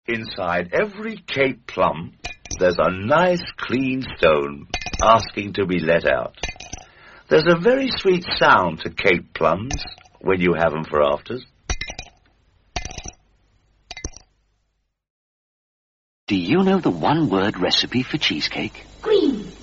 Inside every Cape plum, there's a nice clean stone asking to be let out. There's a very sweet sound to Cape plums when you have them for afters. Do you know the one-word recipe for cheesecake?